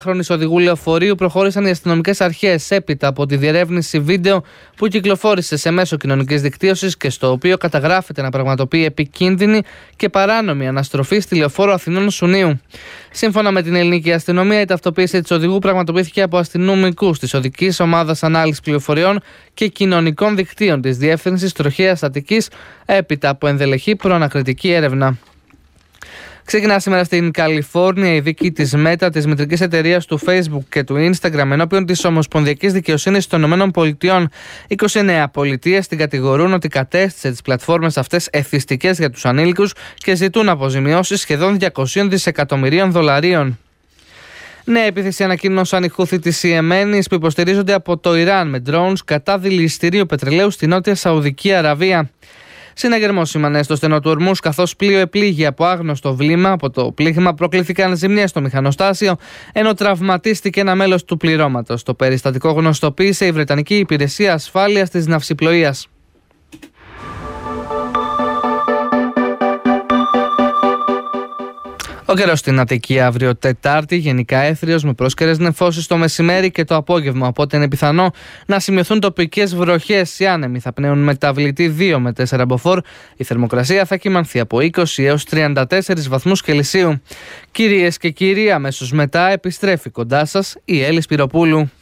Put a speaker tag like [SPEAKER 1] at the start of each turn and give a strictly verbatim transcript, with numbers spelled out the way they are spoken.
[SPEAKER 1] χρονης οδηγού λεωφορείου προχώρησαν οι αστυνομικές αρχές έπειτα από τη διερεύνηση βίντεο που κυκλοφόρησε σε μέσο κοινωνικής δικτύωσης και στο οποίο καταγράφεται να πραγματοποιεί επικίνδυνη και παράνομη αναστροφή στη λεωφόρο Αθηνών Σουνίου. Σύμφωνα με την ελληνική αστυνομία, η ταυτοποίηση της οδηγού πραγματοποιήθηκε από αστυνομικούς της Οδικής Ομάδας Ανάλυσης Πληροφοριών και Κοινωνικών Δικτύων της Διεύθυνσης Τροχέας Αττικής έπειτα από ενδελεχή προανακριτική έρευνα. Ξεκινά σήμερα στην Καλιφόρνια η δίκη της Meta, της μητρικής εταιρείας του Facebook και του Instagram, ενώπιον της Ομοσπονδιακής Δικαιοσύνης των ΗΠΑ. είκοσι εννέα πολιτείες την κατηγορούν ότι κατέστησε τις πλατφόρμες αυτές εθιστικές για τους ανήλικους και ζητούν αποζημιώσεις σχεδόν διακόσια δισεκατομμυρίων δολαρίων. Νέα επίθεση ανακοίνωσαν οι Χούθι της Ιεμένης που υποστηρίζονται από το Ιράν με drones κατά δηληστηρίου πετρελαίου στη Νότια Σαουδική Αραβία. Συναγερμός σήμανε στο στενό του Ορμούς, καθώς πλοίο επλήγει από άγνωστο βλήμα. Από το πλήγμα προκλήθηκαν ζημιές στο μηχανοστάσιο, ενώ τραυματίστηκε ένα μέλος του πληρώματος. Το περιστατικό γνωστοποίησε η Βρετανική Υπηρεσία Ασφάλειας της Ναυσιπλοείας. Ο καιρός στην Αττική αύριο Τετάρτη, γενικά έθριος με πρόσκαιρες νεφώσεις το μεσημέρι και το απόγευμα. Οπότε είναι πιθανό να σημειωθούν τοπικές βροχές. Οι άνεμοι θα πνέουν μεταβλητή δύο με τέσσερα μποφόρ. Η θερμοκρασία θα κυμανθεί από είκοσι έως τριάντα τέσσερις βαθμούς Κελσίου. Κυρίες και κύριοι, αμέσως μετά επιστρέφει κοντά σας η Έλλη Σπυροπούλου.